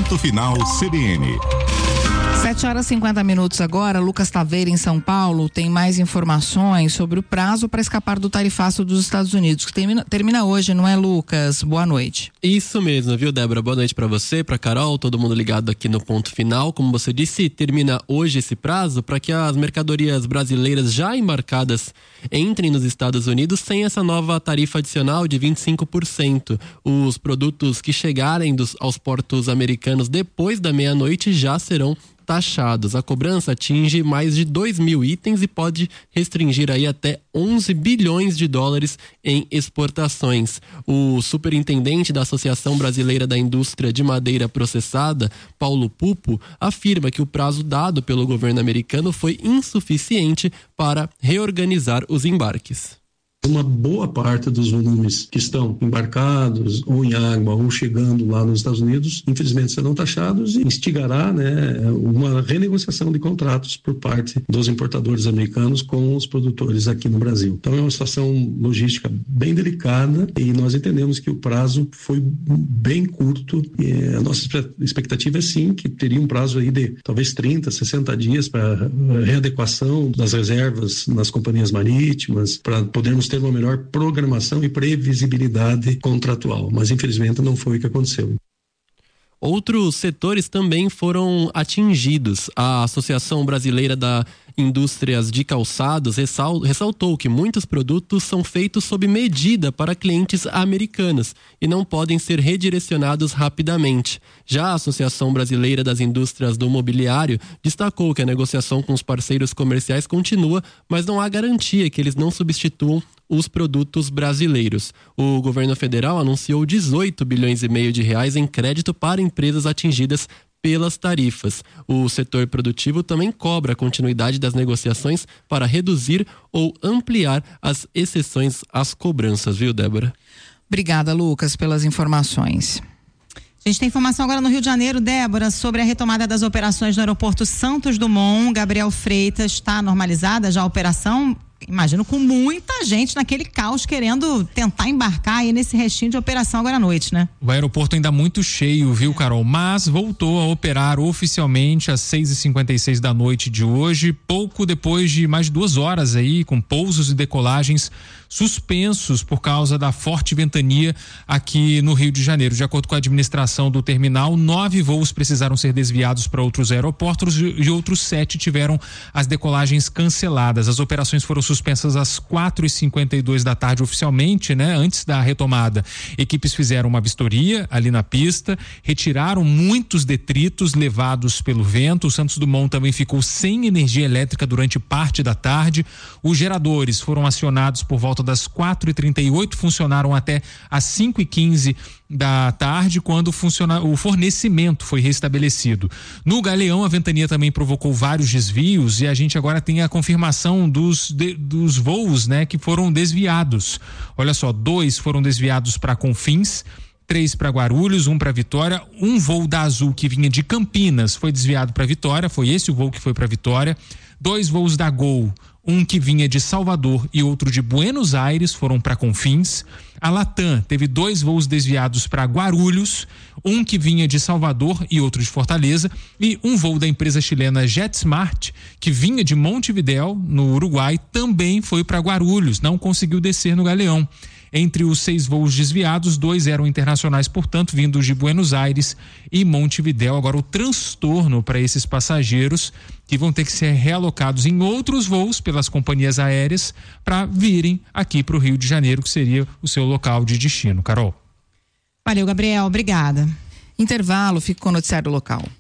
Ponto Final CBN. 7h50 agora. Lucas Taveira, em São Paulo, tem mais informações sobre o prazo para escapar do tarifaço dos Estados Unidos, que termina hoje, não é, Lucas? Boa noite. Isso mesmo, viu, Débora? Boa noite para você, para Carol, todo mundo ligado aqui no Ponto Final. Como você disse, termina hoje esse prazo para que as mercadorias brasileiras já embarcadas entrem nos Estados Unidos sem essa nova tarifa adicional de 25%. Os produtos que chegarem aos portos americanos depois da meia-noite já serão taxados. A cobrança atinge mais de 2.000 itens e pode restringir aí até 11 bilhões de dólares em exportações. O superintendente da Associação Brasileira da Indústria de Madeira Processada, Paulo Pupo, afirma que o prazo dado pelo governo americano foi insuficiente para reorganizar os embarques. Uma boa parte dos volumes que estão embarcados ou em água ou chegando lá nos Estados Unidos, infelizmente serão taxados e instigará, uma renegociação de contratos por parte dos importadores americanos com os produtores aqui no Brasil. Então é uma situação logística bem delicada e nós entendemos que o prazo foi bem curto. E a nossa expectativa é sim que teria um prazo aí de talvez 30, 60 dias para readequação das reservas nas companhias marítimas, para podermos ter uma melhor programação e previsibilidade contratual, mas infelizmente não foi o que aconteceu. Outros setores também foram atingidos. A Associação Brasileira da Indústrias de Calçados ressaltou que muitos produtos são feitos sob medida para clientes americanos e não podem ser redirecionados rapidamente. Já a Associação Brasileira das Indústrias do Mobiliário destacou que a negociação com os parceiros comerciais continua, mas não há garantia que eles não substituam os produtos brasileiros. O governo federal anunciou 18 bilhões e meio de reais em crédito para empresas atingidas pelas tarifas. O setor produtivo também cobra a continuidade das negociações para reduzir ou ampliar as exceções às cobranças, viu, Débora? Obrigada, Lucas, pelas informações. A gente tem informação agora no Rio de Janeiro, Débora, sobre a retomada das operações no aeroporto Santos Dumont. Gabriel Freitas, está normalizada já a operação? Imagino com muita gente naquele caos querendo tentar embarcar aí nesse restinho de operação agora à noite, né? O aeroporto ainda muito cheio, viu, Carol? Mas voltou a operar oficialmente às 6h56 da noite de hoje, pouco depois de mais de 2 horas aí, com pousos e decolagens suspensos por causa da forte ventania aqui no Rio de Janeiro. De acordo com a administração do terminal, 9 voos precisaram ser desviados para outros aeroportos e outros 7 tiveram as decolagens canceladas. As operações foram suspensas às 4h52 da tarde oficialmente, né? Antes da retomada. Equipes fizeram uma vistoria ali na pista, retiraram muitos detritos levados pelo vento. O Santos Dumont também ficou sem energia elétrica durante parte da tarde. Os geradores foram acionados por volta das 4h38, funcionaram até às 5h15 da tarde, quando o fornecimento foi restabelecido. No Galeão, a ventania também provocou vários desvios e a gente agora tem a confirmação dos voos, né, que foram desviados. Olha só, 2 foram desviados para Confins, 3 para Guarulhos, 1 para Vitória. Um voo da Azul que vinha de Campinas foi desviado para Vitória, foi esse o voo que foi para Vitória. 2 voos da Gol, um que vinha de Salvador e outro de Buenos Aires, foram para Confins. A Latam teve 2 voos desviados para Guarulhos, um que vinha de Salvador e outro de Fortaleza, e um voo da empresa chilena JetSmart, que vinha de Montevidéu, no Uruguai, também foi para Guarulhos, não conseguiu descer no Galeão. Entre os 6 voos desviados, 2 eram internacionais, portanto, vindos de Buenos Aires e Montevidéu. Agora, o transtorno para esses passageiros que vão ter que ser realocados em outros voos pelas companhias aéreas para virem aqui para o Rio de Janeiro, que seria o seu local de destino. Carol. Valeu, Gabriel. Obrigada. Intervalo, fica com o noticiário local.